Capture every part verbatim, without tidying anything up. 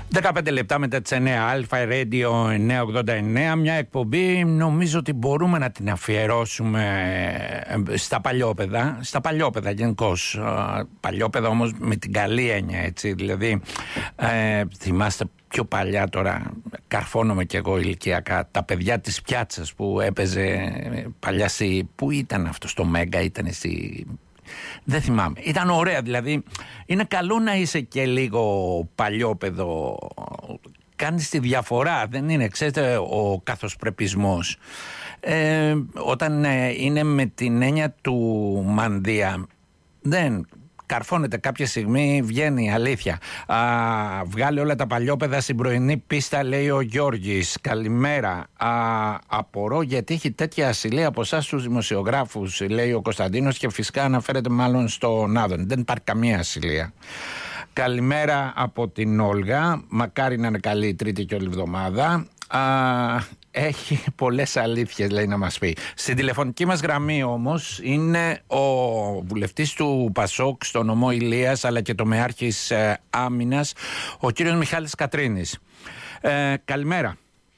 δεκαπέντε λεπτά μετά τις εννέα, Αλφα Radio εννιακόσια ογδόντα εννέα, μια εκπομπή νομίζω ότι μπορούμε να την αφιερώσουμε στα παλιόπαιδα, στα παλιόπαιδα γενικώς, παλιόπαιδα όμως με την καλή έννοια, έτσι, δηλαδή ε, θυμάστε πιο παλιά, τώρα καρφώνομαι κι εγώ ηλικιακά, τα παιδιά της πιάτσας που έπαιζε παλιά στη, πού ήταν αυτό, στο Μέγκα, ήταν στη... Δεν θυμάμαι. Ήταν ωραία, δηλαδή είναι καλό να είσαι και λίγο παλιόπαιδο. Κάνεις τη διαφορά, δεν είναι, ξέρετε, ο καθοσπρεπισμός. Ε, όταν ε, είναι με την έννοια του μανδύα, δεν... καρφώνεται κάποια στιγμή, βγαίνει η αλήθεια. Α, βγάλει όλα τα παλιόπαιδα στην πρωινή πίστα, λέει ο Γιώργης. Καλημέρα. Α, απορώ γιατί έχει τέτοια ασυλία από εσάς τους δημοσιογράφους, λέει ο Κωνσταντίνος, και φυσικά αναφέρεται μάλλον στον Άδων. Δεν υπάρχει καμία ασυλία. Καλημέρα από την Όλγα. Μακάρι να είναι καλή η Τρίτη και όλη εβδομάδα. Α, έχει πολλές αλήθειες, λέει, να μας πει. Στην τηλεφωνική μας γραμμή όμως είναι ο βουλευτής του Πασόκ στο νομό Ηλίας, αλλά και τομεάρχης ε, άμυνας, ο κύριος Μιχάλης Κατρίνης. Ε, καλημέρα.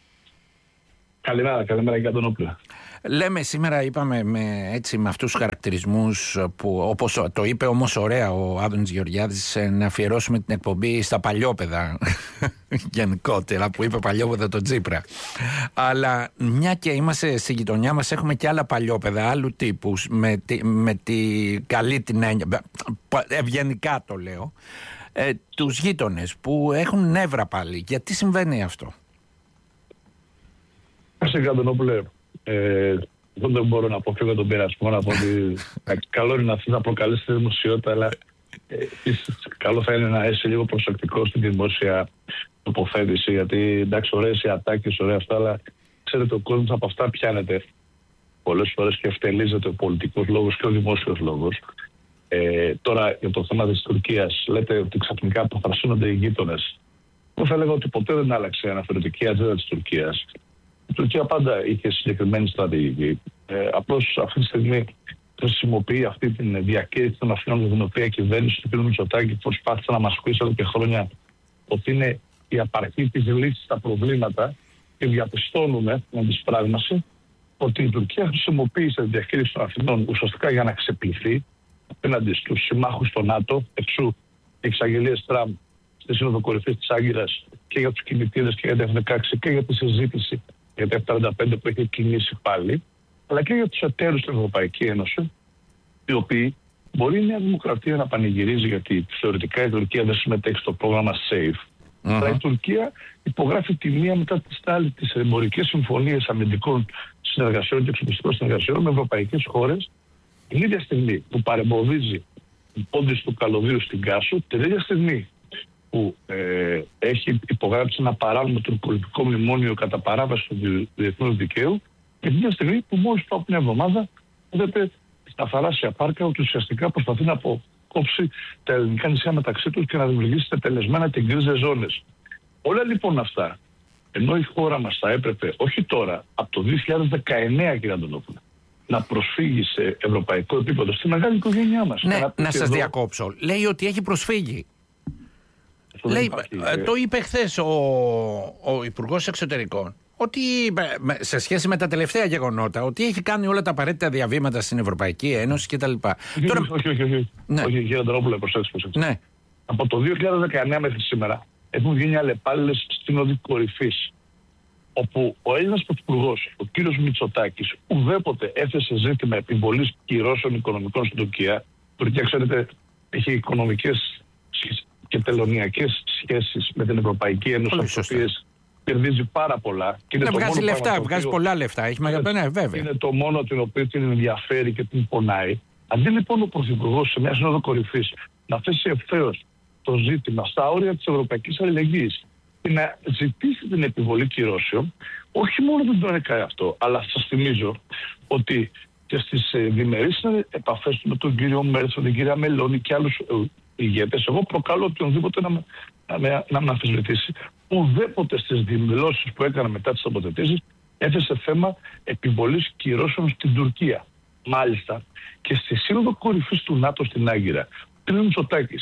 Καλημέρα, καλημέρα και Αντωνόπουλα. Λέμε σήμερα, είπαμε με, έτσι, με αυτούς τους χαρακτηρισμούς που, όπως το είπε όμως ωραία ο Άδωνης Γεωργιάδης, να αφιερώσουμε την εκπομπή στα παλιόπαιδα γενικότερα, που είπε παλιόπαιδα το Τσίπρα. Αλλά μια και είμαστε στη γειτονιά μας, έχουμε και άλλα παλιόπαιδα άλλου τύπου, με τη, με τη καλή την έννοια, ευγενικά το λέω, ε, τους γείτονες που έχουν νεύρα πάλι. Γιατί συμβαίνει αυτό? Ευχαριστώ, Αντωνόπουλε. Ε, δεν μπορώ να αποφύγω τον πειρασμό, να πω ότι καλό είναι να, να προκαλέσει τη δημοσιότητα, αλλά ε, καλό θα είναι να είσαι λίγο προσεκτικό στη δημόσια τοποθέτηση, γιατί εντάξει, ωραίες οι ατάκες, ωραία αυτά, αλλά ξέρετε, ο κόσμος από αυτά πιάνεται πολλές φορές και ευτελίζεται ο πολιτικός λόγος και ο δημόσιος λόγος. Ε, τώρα για το θέμα της Τουρκίας, λέτε ότι ξαφνικά αποφασίζονται οι γείτονες. Εγώ θα έλεγα ότι ποτέ δεν άλλαξε η αναφερετική ατζέντα της Τουρκίας. Η Τουρκία πάντα είχε συγκεκριμένη στρατηγική. Ε, απλώς αυτή τη στιγμή χρησιμοποιεί αυτή τη διακήρυξη των Αθηνών, με την οποία η κυβέρνηση του κ. Μητσοτάκη προσπάθησε να μας πείσει εδώ και χρόνια ότι είναι η απαρχή της λύσης στα προβλήματα, και διαπιστώνουμε με τη σπράγμαση ότι η Τουρκία χρησιμοποίησε τη διακήρυξη των Αθηνών ουσιαστικά για να ξεπληθεί απέναντι στους συμμάχους στο ΝΑΤΟ, εξού οι εξαγγελίες Τραμπ στη Σύνοδο Κορυφής της Άγκυρας και για τους κινητήρες και για τα εφ δεκαέξι και για τη συζήτηση για τα εφ τριάντα πέντε που έχει κινήσει πάλι, αλλά και για τους εταίρους στην Ευρωπαϊκή Ένωση, οι οποίοι μπορεί η Νέα Δημοκρατία να πανηγυρίζει γιατί θεωρητικά η Τουρκία δεν συμμετέχει στο πρόγραμμα SAFE, uh-huh. αλλά η Τουρκία υπογράφει τη μία μετά τη άλλη τις εμπορικές συμφωνίες αμυντικών συνεργασιών και εξοπλιστικών συνεργασιών με ευρωπαϊκές χώρες, την ίδια στιγμή που παρεμποδίζει την πόντιση του καλωδίου στην Κάσο, την ίδια στιγμή που ε, έχει υπογράψει ένα παράνομο τουρκολιπικό μνημόνιο κατά παράβαση του διεθνούς δικαίου, και την ίδια στιγμή που μόλις πριν από μια εβδομάδα είδατε στα θαλάσσια πάρκα ότι ουσιαστικά προσπαθεί να αποκόψει τα ελληνικά νησιά μεταξύ τους και να δημιουργήσει τετελεσμένα και γκρίζες ζώνες. Όλα λοιπόν αυτά, ενώ η χώρα μας θα έπρεπε, όχι τώρα, από το δύο χιλιάδες δεκαεννέα, κύριε Αντωνόπουλα, να προσφύγει σε ευρωπαϊκό επίπεδο στη μεγάλη οικογένειά μας. Ναι, να, να σας εδώ... διακόψω. Λέει ότι έχει προσφύγει. Λέει, υπάρχει, το είπε χθες ο, ο Υπουργός Εξωτερικών, ότι σε σχέση με τα τελευταία γεγονότα, ότι έχει κάνει όλα τα απαραίτητα διαβήματα στην Ευρωπαϊκή Ένωση κτλ. Όχι, Τώρα... όχι, όχι, όχι. Ναι. όχι κύριε Αντωνόπουλε, προσέξτε. Ναι. Από το δύο χιλιάδες δεκαεννέα μέχρι σήμερα έχουν γίνει αλλεπάλληλες σύνοδοι κορυφής, όπου ο Έλληνας Πρωθυπουργός, ο κύριος Μητσοτάκης, ουδέποτε έθεσε ζήτημα επιβολής κυρώσεων οικονομικών στην Τουρκία. Η Τουρκία, ξέρετε, έχει οικονομικές και τελωνιακές σχέσεις με την Ευρωπαϊκή Ένωση, τις οποίες κερδίζει πάρα πολλά. Και είναι να το βγάζει μόνο λεφτά, οποίο... βγάζει πολλά λεφτά. Έχει μεγάλη, ναι, βέβαια. Είναι το μόνο το οποίο την ενδιαφέρει και την πονάει. Αντί λοιπόν ο Πρωθυπουργός σε μια σύνοδο κορυφής να θέσει ευθέως το ζήτημα στα όρια της ευρωπαϊκής αλληλεγγύης και να ζητήσει την επιβολή κυρώσεων, όχι μόνο δεν το έκανε αυτό, αλλά σας θυμίζω ότι και στις ε, διμερείς επαφές του με τον κύριο Μέρτσον, την κυρία Μελώνη και άλλους ε, ηγέτες, εγώ προκαλώ οποιονδήποτε να με, να με, να με αμφισβητήσει, ουδέποτε στις δηλώσεις που έκανα μετά τις τοποθετήσεις έθεσε θέμα επιβολής κυρώσεων στην Τουρκία. Μάλιστα και στη Σύνοδο Κορυφής του ΝΑΤΟ στην Άγκυρα, ο κ. Μητσοτάκης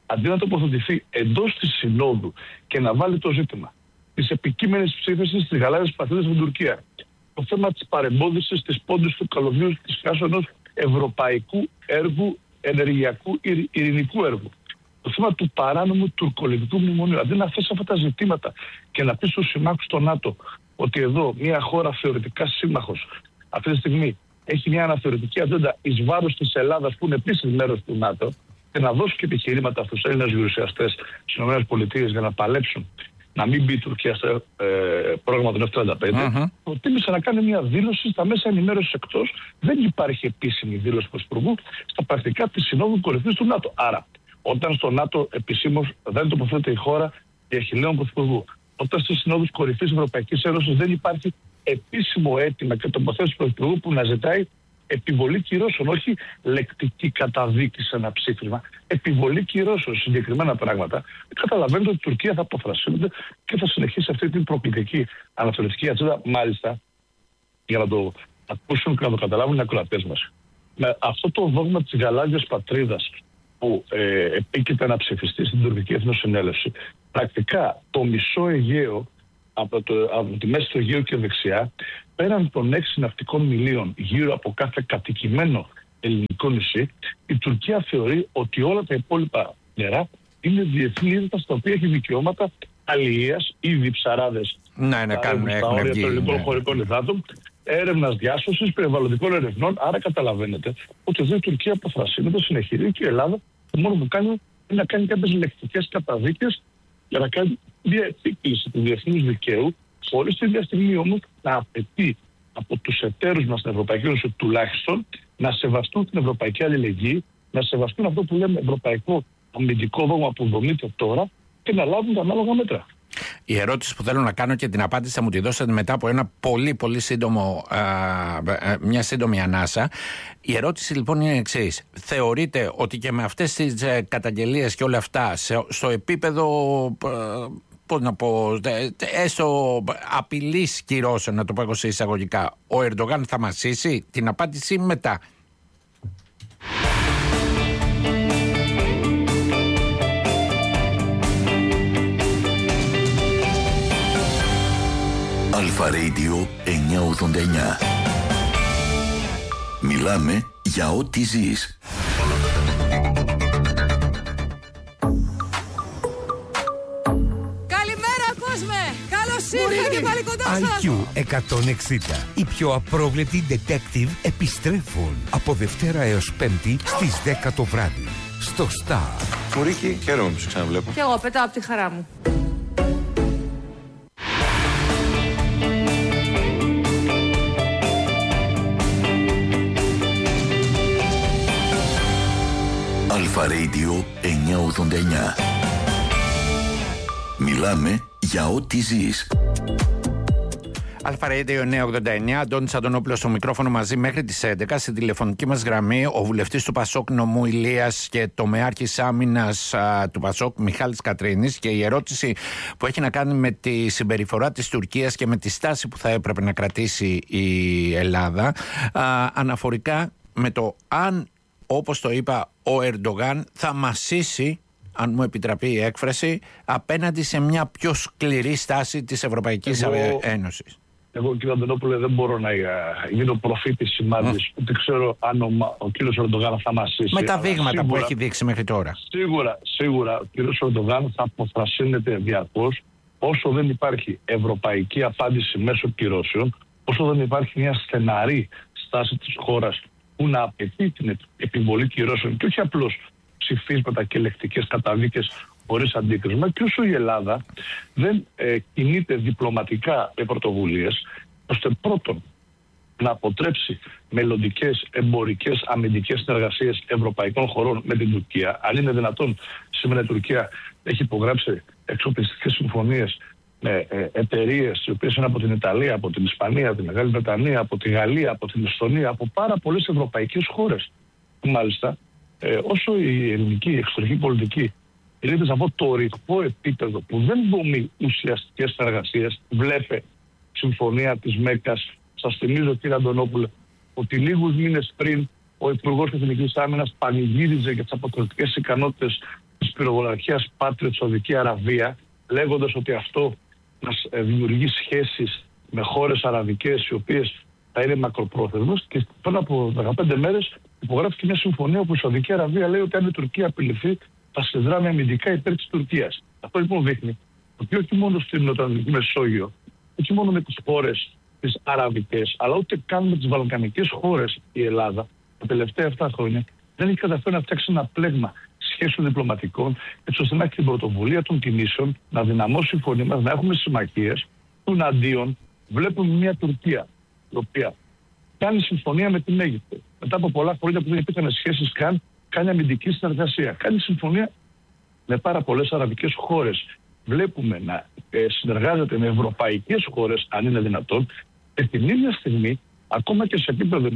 αντί να τοποθετηθεί εντός της Συνόδου και να βάλει το ζήτημα της επικείμενης ψήφισης στις γαλάζιες πατρίδες στην Τουρκία, το θέμα της παρεμπόδισης της πόντης του καλωδίου της χάσης ενός ευρωπαϊκού έργου, ενεργειακού ειρηνικού έργου, το θέμα του παράνομου τουρκολιβικού μνημονίου, αντί να θέσει αυτά τα ζητήματα και να πει στους συμμάχους στο ΝΑΤΟ ότι εδώ μια χώρα θεωρητικά σύμμαχος αυτή τη στιγμή έχει μια αναθεωρητική ατζέντα εις βάρος της Ελλάδας που είναι επίσης μέρος του ΝΑΤΟ, και να δώσει και επιχειρήματα στους Έλληνες γερουσιαστές στις ΗΠΑ για να παλέψουν να μην μπει η Τουρκία στο ε, πρόγραμμα των εφ τριάντα πέντε, uh-huh. προτίμησε να κάνει μια δήλωση στα μέσα ενημέρωσης εκτός. Δεν υπάρχει επίσημη δήλωση του Πρωθυπουργού στα πρακτικά της Συνόδου Κορυφής του ΝΑΤΟ. Άρα, όταν στο ΝΑΤΟ επισήμως δεν τοποθετείται η χώρα διαχειλαίων Πρωθυπουργού, όταν στις Συνόδους Κορυφής Ευρωπαϊκής Ένωσης δεν υπάρχει επίσημο αίτημα και τοποθέτηση του Πρωθυπουργού που να ζητάει επιβολή κυρώσεων, όχι λεκτική καταδίκη σε ένα ψήφισμα, επιβολή κυρώσεων, συγκεκριμένα πράγματα, καταλαβαίνετε ότι η Τουρκία θα αποθρασύνεται και θα συνεχίσει αυτή την προκλητική αναθεωρητική ατζέντα, μάλιστα, για να το ακούσουν και να το καταλάβουν οι ακροατές μας. Με αυτό το δόγμα της γαλάζιας πατρίδας που ε, επίκειται να ψηφιστεί στην Τουρκική Εθνοσυνέλευση, πρακτικά το μισό Αιγαίο, από, το, από τη μέση του Αιγαίου και δεξιά, πέραν των έξι ναυτικών μιλίων γύρω από κάθε κατοικημένο ελληνικό νησί, η Τουρκία θεωρεί ότι όλα τα υπόλοιπα νερά είναι διεθνή ύδατα στα οποία έχει δικαιώματα αλληλείας, ήδη ψαράδες ναι, ναι, κάνουν, στα όρια των ελληνικών χωρικών υδάτων, έρευνας διάσωσης, περιβαλλοντικών ερευνών. Άρα καταλαβαίνετε ότι εδώ η Τουρκία αποθρασύνεται, συνεχίζει και η Ελλάδα το μόνο που κάνει είναι να κάνει κάποιες λεκτικές καταδίκες για να κάνει μια επίκληση του διεθνούς δικαίου, χωρίς την ίδια στιγμή όμως να απαιτεί από τους εταίρους μας στην Ευρωπαϊκή Ένωση τουλάχιστον να σεβαστούν την ευρωπαϊκή αλληλεγγύη, να σεβαστούν αυτό που λέμε ευρωπαϊκό αμυντικό δόγμα που δομείται τώρα και να λάβουν τα ανάλογα μέτρα. Η ερώτηση που θέλω να κάνω και την απάντηση θα μου τη δώσετε μετά από ένα πολύ πολύ σύντομο, α, μια σύντομη ανάσα. Η ερώτηση λοιπόν είναι η εξής. Θεωρείτε ότι και με αυτές τις καταγγελίες και όλα αυτά σε, στο επίπεδο, πώς να πω, έστω απειλής κυρώσεων, να το πω εγώ σε εισαγωγικά, ο Ερντογάν θα μασίσει? Την απάντηση μετά. Αλφα Radio εννιακόσια ογδόντα εννιά. Μιλάμε για ό,τι ζεις. Καλημέρα κόσμε! Καλώς ήρθατε και πάλι κοντά σας! άι κιου εκατόν εξήντα. Οι πιο απρόβλεπτοι detective επιστρέφουν από Δευτέρα έως Πέμπτη στις δέκα το βράδυ. Στο Star. Μουρίκη, χαίρομαι που σε ξαναβλέπω. Κι εγώ πετάω από τη χαρά μου. Αλφα Radio εννιακόσια ογδόντα εννιά. Μιλάμε για ό,τι ζεις. Αλφα Radio εννιακόσια ογδόντα εννιά, Αντώνης Αντωνόπουλος στο μικρόφωνο μαζί μέχρι τις έντεκα. Στην τηλεφωνική μας γραμμή ο βουλευτής του Πασόκ Νομού Ηλίας και τομεάρχης άμυνας α, του Πασόκ Μιχάλης Κατρίνης, και η ερώτηση που έχει να κάνει με τη συμπεριφορά της Τουρκίας και με τη στάση που θα έπρεπε να κρατήσει η Ελλάδα α, αναφορικά με το αν, όπως το είπα, ο Ερντογάν θα μασίσει, αν μου επιτραπεί η έκφραση, απέναντι σε μια πιο σκληρή στάση της Ευρωπαϊκής εγώ, Ένωσης. Εγώ, κύριε Αντωνόπουλε, δεν μπορώ να γίνω προφήτης σημάδης. Mm. Ούτε ξέρω αν ο, ο κύριος Ερντογάν θα μασίσει. Με τα δείγματα σίγουρα, που έχει δείξει μέχρι τώρα. Σίγουρα, σίγουρα ο κύριος Ερντογάν θα αποθρασύνεται διαρκώς όσο δεν υπάρχει ευρωπαϊκή απάντηση μέσω κυρώσεων, όσο δεν υπάρχει μια στεναρή στάση της χώρας που να απαιτεί την επιβολή κυρώσεων και όχι απλώς ψηφίσματα και λεκτικές καταδίκες χωρίς αντίκρισμα, και όσο η Ελλάδα δεν ε, κινείται διπλωματικά με πρωτοβουλίες ώστε πρώτον να αποτρέψει μελλοντικές εμπορικές αμυντικές συνεργασίες ευρωπαϊκών χωρών με την Τουρκία. Αν είναι δυνατόν, σήμερα η Τουρκία έχει υπογράψει εξοπλιστικές συμφωνίες με ε, εταιρείες οι οποίες είναι από την Ιταλία, από την Ισπανία, τη Μεγάλη Βρετανία, από τη Γαλλία, από την Εστονία, από πάρα πολλές ευρωπαϊκές χώρες. Μάλιστα, ε, όσο η ελληνική εξωτερική πολιτική είναι σε αυτό το ρηχό επίπεδο που δεν δομεί ουσιαστικές συνεργασίες, βλέπε συμφωνία της Μέκκας. Σας θυμίζω, κύριε Αντωνόπουλε, ότι λίγους μήνες πριν ο Υπουργός Εθνικής Άμυνας πανηγύριζε για τις αποκλειστικές ικανότητες της πυρογοναρχίας Patriot Σαουδική Αραβία, λέγοντας ότι αυτό μας δημιουργεί σχέσεις με χώρες αραβικές οι οποίες θα είναι μακροπρόθεσμες, και πριν από δεκαπέντε μέρες υπογράφηκε μια συμφωνία όπου η Σαουδική Αραβία λέει ότι αν η Τουρκία απειληθεί θα συνδράμει αμυντικά υπέρ της Τουρκίας. Αυτό λοιπόν δείχνει ότι όχι μόνο στην Νοτιοανατολική Μεσόγειο, όχι μόνο με τις χώρες τις αραβικές, αλλά ούτε καν με τις βαλκανικές χώρες η Ελλάδα τα τελευταία αυτά χρόνια δεν έχει καταφέρει να φτιάξει ένα πλέγμα σχέσεων διπλωματικών, έτσι ώστε να έχει την πρωτοβουλία των κινήσεων, να δυναμώσει η φωνή μας, να έχουμε συμμαχίες. Του αντίον, βλέπουμε μια Τουρκία η οποία κάνει συμφωνία με την Αίγυπτο. Μετά από πολλά χρόνια που δεν υπήρχαν σχέσεις καν, κάνει αμυντική συνεργασία. Κάνει συμφωνία με πάρα πολλές αραβικές χώρες. Βλέπουμε να ε, συνεργάζεται με ευρωπαϊκές χώρες, αν είναι δυνατόν, και την ίδια στιγμή, ακόμα και σε επίπεδο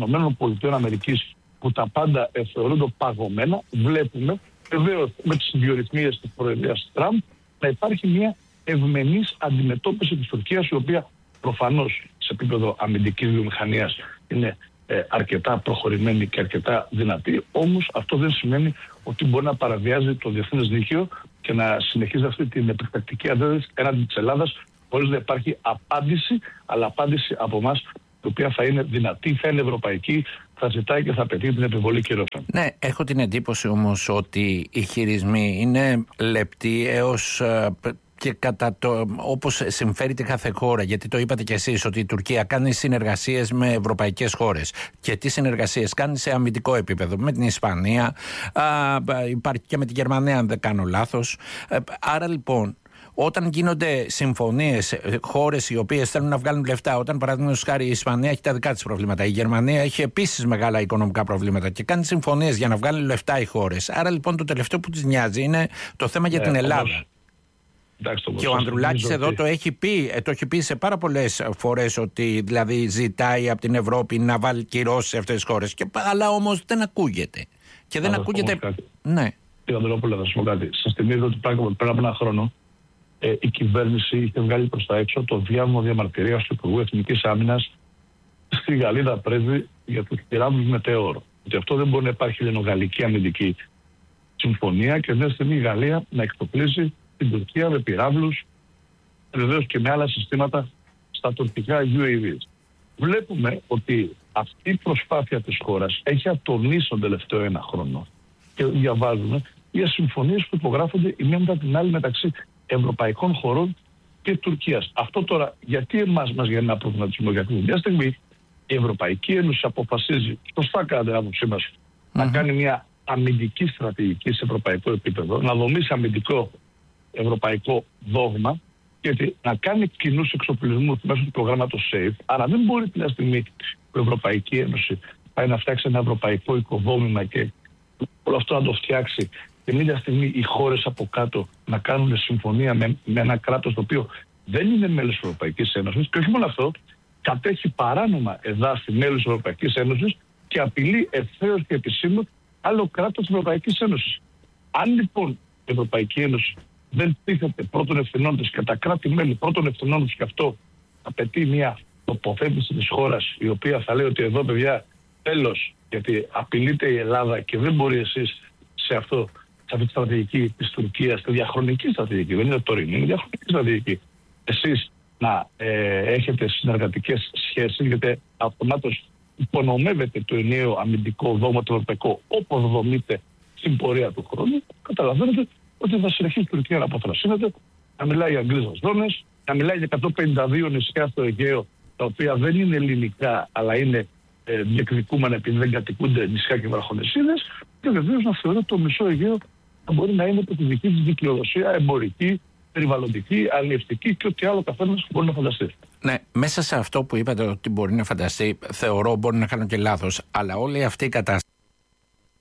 ΗΠΑ, που τα πάντα ε, θεωρούνται παγωμένα, βλέπουμε βεβαίως με τις ιδιορυθμίες της προεδρίας Τραμπ να υπάρχει μια ευμενής αντιμετώπιση της Τουρκίας, η οποία προφανώς σε επίπεδο αμυντικής βιομηχανίας είναι ε, αρκετά προχωρημένη και αρκετά δυνατή. Όμως αυτό δεν σημαίνει ότι μπορεί να παραβιάζει το διεθνές δίκαιο και να συνεχίζει αυτή την επεκτακτική αντίδραση έναντι της Ελλάδας, χωρίς να υπάρχει απάντηση, αλλά απάντηση από εμάς, η οποία θα είναι δυνατή, θα είναι ευρωπαϊκή, θα ζητάει και θα απαιτεί την επιβολή κυρώσεων. Ναι, έχω την εντύπωση όμως ότι οι χειρισμοί είναι λεπτοί έως και κατά το όπως συμφέρει την κάθε χώρα. Γιατί το είπατε κι εσείς ότι η Τουρκία κάνει συνεργασίες με ευρωπαϊκές χώρες. Και τι συνεργασίες κάνει σε αμυντικό επίπεδο? Με την Ισπανία, α, υπάρχει και με τη Γερμανία, αν δεν κάνω λάθος. Άρα λοιπόν, όταν γίνονται συμφωνίες, χώρες οι οποίες θέλουν να βγάλουν λεφτά, όταν παραδείγματος χάρη η Ισπανία έχει τα δικά της προβλήματα, η Γερμανία έχει επίσης μεγάλα οικονομικά προβλήματα και κάνει συμφωνίες για να βγάλουν λεφτά οι χώρες. Άρα λοιπόν το τελευταίο που της νοιάζει είναι το θέμα για ε, την Ελλάδα. Όμως, εντάξει, και ο Ανδρουλάκης εδώ ότι... το, έχει πει, το έχει πει σε πάρα πολλές φορές, ότι δηλαδή ζητάει από την Ευρώπη να βάλει κυρώσεις σε αυτές τις χώρες. Και, αλλά όμως δεν ακούγεται. Και δεν θα ακούγεται. Ναι. Κύριε Ανδρουλόπουλε, θα σας πω κάτι. Σας θυμίζω ότι πριν από ένα χρόνο Ε, η κυβέρνηση είχε βγάλει προς τα έξω το διάβημα διαμαρτυρίας του Υπουργού Εθνικής Άμυνας στη Γαλλίδα Πρέσβη για τους πυράβλους Μετεώρ. Ότι αυτό δεν μπορεί να υπάρχει ελληνογαλλική αμυντική συμφωνία και δεν στιγμή η Γαλλία να εκτοπλίσει την Τουρκία με πυράβλους, βεβαίως και με άλλα συστήματα στα τουρκικά γιου έι βι. Βλέπουμε ότι αυτή η προσπάθεια της χώρας έχει ατονίσει τον τελευταίο ένα χρόνο και διαβάζουμε για συμφωνίες που υπογράφονται η μία μετά την άλλη μεταξύ ευρωπαϊκών χωρών και Τουρκίας. Αυτό τώρα γιατί εμάς μας γεννά προβληματισμό? Γιατί μια στιγμή η Ευρωπαϊκή Ένωση αποφασίζει, σωστά κατά την άποψή μας, mm-hmm. να κάνει μια αμυντική στρατηγική σε ευρωπαϊκό επίπεδο, να δομήσει αμυντικό ευρωπαϊκό δόγμα και να κάνει κοινούς εξοπλισμούς μέσω του προγράμματος SAFE. Άρα δεν μπορεί την στιγμή που η Ευρωπαϊκή Ένωση πάει να φτιάξει ένα ευρωπαϊκό οικοδόμημα και όλο αυτό να το φτιάξει και μια στιγμή οι χώρες από κάτω να κάνουν συμφωνία με, με ένα κράτος το οποίο δεν είναι μέλος της Ευρωπαϊκής Ένωσης, και όχι μόνο αυτό, κατέχει παράνομα εδάφη μέλος της Ευρωπαϊκής Ένωσης και απειλεί ευθέως και επισήμως άλλο κράτος της Ευρωπαϊκής Ένωσης. Αν λοιπόν η Ευρωπαϊκή Ένωση δεν τίθεται πρώτων ευθυνών της και τα κράτη-μέλη πρώτων ευθυνών της, και αυτό απαιτεί μια τοποθέτηση της χώρας η οποία θα λέει ότι εδώ παιδιά τέλος, γιατί απειλείται η Ελλάδα και δεν μπορεί εσείς σε αυτό, σε αυτή τη στρατηγική της Τουρκίας, τη διαχρονική στρατηγική, δεν είναι τωρινή, είναι διαχρονική στρατηγική, εσείς να ε, έχετε συνεργατικές σχέσεις, γιατί αυτομάτως υπονομεύεται το ενιαίο αμυντικό δόγμα το ευρωπαϊκό όπως δομείται στην πορεία του χρόνου, καταλαβαίνετε ότι θα συνεχίσει η Τουρκία να αποθρασύνεται, να μιλάει για γκρίζες ζώνες, να μιλάει για εκατόν πενήντα δύο νησιά στο Αιγαίο, τα οποία δεν είναι ελληνικά, αλλά είναι ε, διεκδικούμενα επειδή δεν κατοικούνται νησιά και βραχονεσίδες, και βεβαίως να θεωρώ το μισό Αιγαίο θα μπορεί να είναι από τη δική της δικαιοδοσία, εμπορική, περιβαλλοντική, αλλιευτική και ό,τι άλλο καθένας μπορεί να φανταστεί. Ναι, μέσα σε αυτό που είπατε ότι μπορεί να φανταστεί, θεωρώ, μπορεί να κάνω και λάθος, αλλά όλη αυτή η κατάσταση